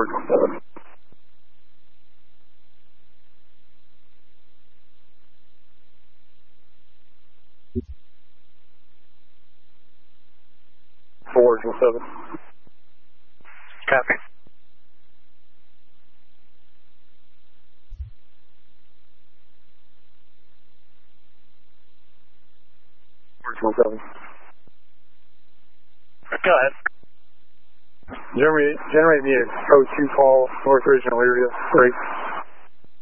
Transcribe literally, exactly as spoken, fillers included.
Original seven. Four Original seven. Copy. Original seven. Go ahead. Generate, generate me a code two call, North Original area, break.